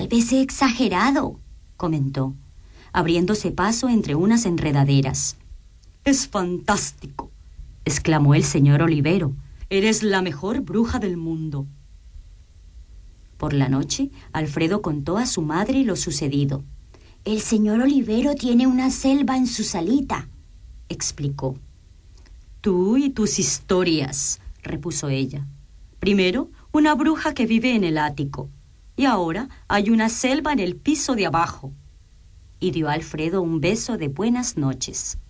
Debe ser exagerado, comentó, abriéndose paso entre unas enredaderas. «Es fantástico», exclamó el señor Olivero. «Eres la mejor bruja del mundo». Por la noche, Alfredo contó a su madre lo sucedido. «El señor Olivero tiene una selva en su salita», explicó. «Tú y tus historias», repuso ella. «Primero, una bruja que vive en el ático, y ahora hay una selva en el piso de abajo». Y dio a Alfredo un beso de buenas noches.